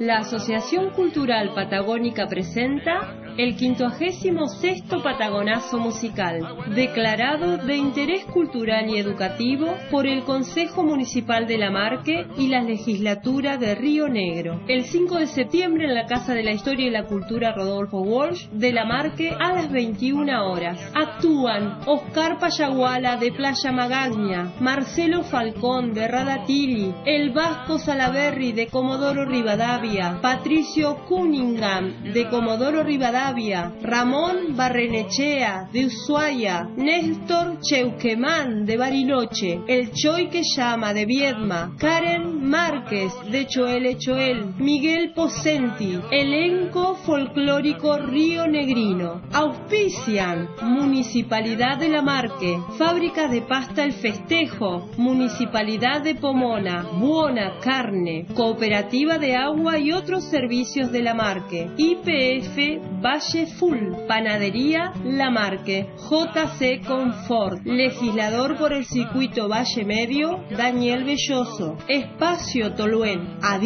La Asociación Cultural Patagónica presenta el 56º Patagonazo Musical, declarado de interés cultural y educativo por el Consejo Municipal de Lamarque y la Legislatura de Río Negro. El 5 de septiembre en la Casa de la Historia y la Cultura Rodolfo Walsh de Lamarque a las 21 horas. Actúan Oscar Payaguala de Playa Magaña, Marcelo Falcón de Radatili, el Vasco Salaberry de Comodoro Rivadavia, Patricio Cunningham de Comodoro Rivadavia, Ramón Barrenechea de Ushuaia, Néstor Cheuquemán de Bariloche, el Choy que llama de Viedma, Karen Márquez de Choel Choel, Miguel Pocenti, elenco folclórico Río Negrino. Auspician Municipalidad de Lamarque, Fábrica de Pasta El Festejo, Municipalidad de Pomona, Buona Carne, Cooperativa de Agua y otros servicios de Lamarque, YPF Valle Full, Panadería Lamarque, JC Confort, legislador por el circuito Valle Medio, Daniel Belloso, Espacio Toluén.